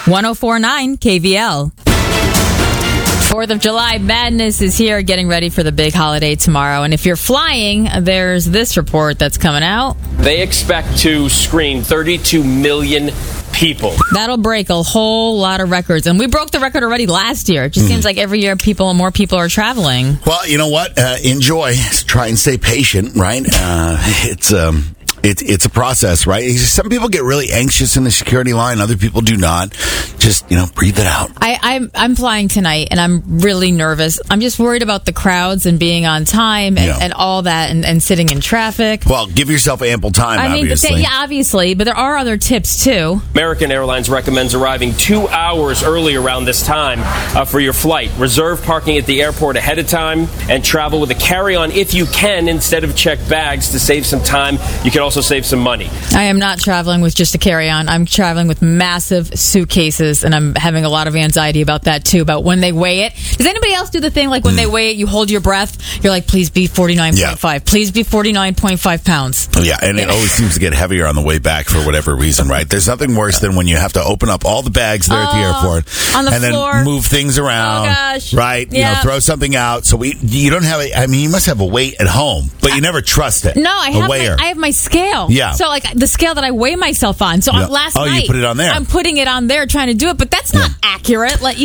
104.9 KVL. 4th of July madness is here, getting ready for the big holiday tomorrow. And if you're flying, there's this report that's coming out. They expect to screen 32 million people. That'll break a whole lot of records. And we broke the record already last year. It just seems like every year more people are traveling. Well, you know what? Enjoy. Try and stay patient, right? It's a process, right? Some people get really anxious in the security line. Other people do not. Just, breathe it out. I'm flying tonight, and I'm really nervous. I'm just worried about the crowds and being on time and all that and sitting in traffic. Well, give yourself ample time, obviously. Obviously, but there are other tips, too. American Airlines recommends arriving 2 hours early around this time for your flight. Reserve parking at the airport ahead of time and travel with a carry-on if you can instead of checked bags to save some time. You can also save some money. I am not traveling with just a carry-on. I'm traveling with massive suitcases, and I'm having a lot of anxiety about that too, about when they weigh it. Does anybody else do the thing like when they weigh it, you hold your breath, you're like, please be 49.5, please be 49.5 pounds. Yeah, and it always seems to get heavier on the way back for whatever reason, right? There's nothing worse than when you have to open up all the bags there at the airport on the floor, then move things around. Oh gosh, right? Yeah. Throw something out. So you don't have you must have a weight at home, but you never trust it. No, I have my scale. Yeah. So like the scale that I weigh myself on. So last night, you put it on there. I'm putting it on there trying to do it, but that's not accurate. So,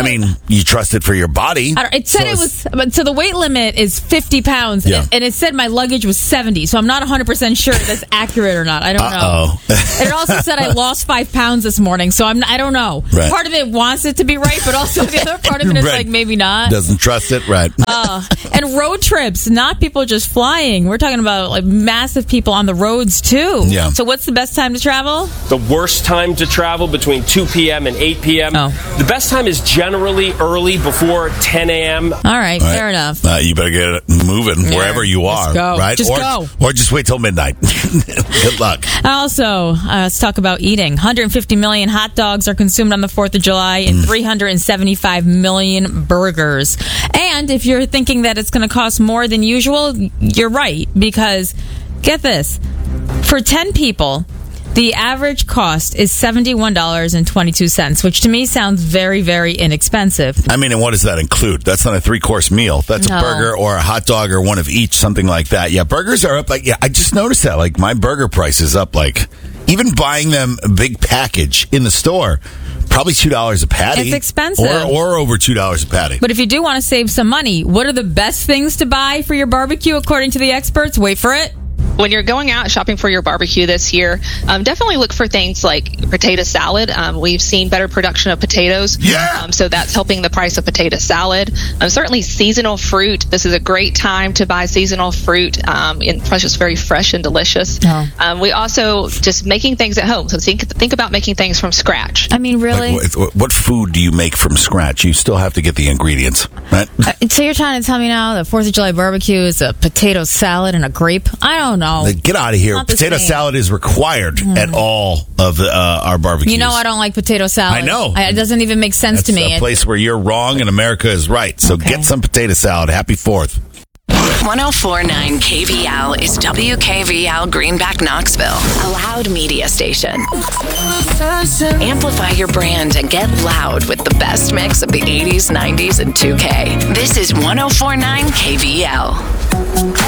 you trust it for your body. It said so the weight limit is 50 pounds, and it said my luggage was 70. So I'm not 100% sure if that's accurate or not. I don't know. And it also said I lost 5 pounds this morning, so I don't know. Right. Part of it wants it to be right, but also the other part of it is like maybe not. Doesn't trust it, right? And road trips, not people just flying. We're talking about like massive people on the roads too. Yeah. So what's the best time to travel? The worst time to travel between 2 p.m. and 8 p.m. The best time is generally early before 10 a.m. All right, fair enough. You better get it moving wherever you are. Go. Right? Go. Or just wait till midnight. Good luck. Also, let's talk about eating. 150 million hot dogs are consumed on the 4th of July and 375 million burgers. And if you're thinking that it's going to cost more than usual, you're right. Because, get this, for 10 people, the average cost is $71.22, which to me sounds very, very inexpensive. And what does that include? That's not a 3-course meal. That's a burger or a hot dog or one of each, something like that. Yeah, burgers are up. I just noticed that. Like, my burger price is up. Like, even buying them a big package in the store, probably $2 a patty. It's expensive. Or over $2 a patty. But if you do want to save some money, what are the best things to buy for your barbecue according to the experts? Wait for it. When you're going out shopping for your barbecue this year, definitely look for things like potato salad. We've seen better production of potatoes. Yeah. So that's helping the price of potato salad. Certainly seasonal fruit. This is a great time to buy seasonal fruit. It's very fresh and delicious. We also just making things at home. So think about making things from scratch. Really? Like, what food do you make from scratch? You still have to get the ingredients, right? So you're trying to tell me now the 4th of July barbecue is a potato salad and a grape? I don't know. Get out of here. Potato salad is required at all of our barbecues. I don't like potato salad. I know. It doesn't even make sense to me. It's a place where you're wrong and America is right. So get some potato salad. Happy 4th. 104.9 KVL is WKVL Greenback, Knoxville, a loud media station. Amplify your brand and get loud with the best mix of the 80s, 90s, and 2K. This is 104.9 KVL.